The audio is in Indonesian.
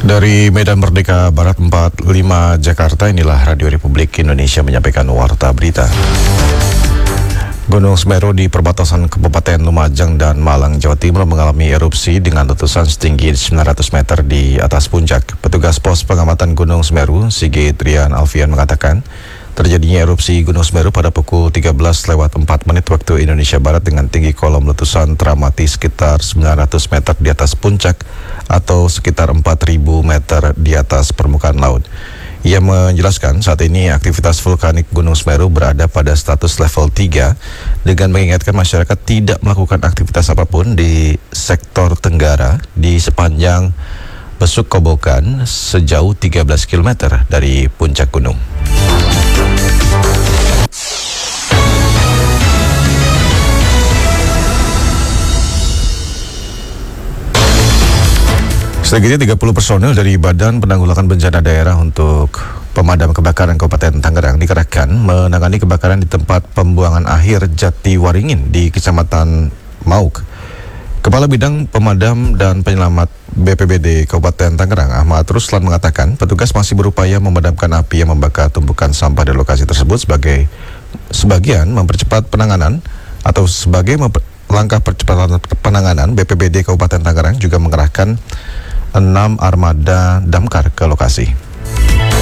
Dari Medan Merdeka Barat 45 Jakarta, inilah Radio Republik Indonesia menyampaikan warta berita. Gunung Semeru di perbatasan Kabupaten Lumajang dan Malang, Jawa Timur mengalami erupsi dengan letusan setinggi 900 meter di atas puncak. Petugas pos pengamatan Gunung Semeru, Sigit Rian Alfian, mengatakan terjadinya erupsi Gunung Semeru pada pukul 13:04 waktu Indonesia Barat dengan tinggi kolom letusan teramati sekitar 900 meter di atas puncak atau sekitar 4.000 meter di atas permukaan laut. Ia menjelaskan saat ini aktivitas vulkanik Gunung Semeru berada pada status level 3 dengan mengingatkan masyarakat tidak melakukan aktivitas apapun di sektor Tenggara di sepanjang Besuk Kobokan sejauh 13 km dari puncak gunung. Sedikitnya 30 personel dari Badan Penanggulangan Bencana Daerah untuk Pemadam Kebakaran Kabupaten Tangerang dikerahkan menangani kebakaran di tempat pembuangan akhir Jatiwaringin di Kecamatan Mauk. Kepala Bidang Pemadam dan Penyelamat BPBD Kabupaten Tangerang, Ahmad Ruslan, mengatakan petugas masih berupaya memadamkan api yang membakar tumpukan sampah di lokasi tersebut sebagian mempercepat penanganan atau sebagai langkah percepatan penanganan. BPBD Kabupaten Tangerang juga mengerahkan 6 armada damkar ke lokasi.